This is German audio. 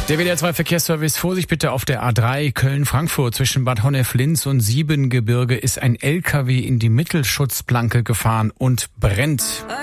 Der WDR 2 Verkehrsservice, Vorsicht bitte auf der A3 Köln-Frankfurt zwischen Bad Honnef-Linz und Siebengebirge ist ein LKW in die Mittelschutzplanke gefahren und brennt.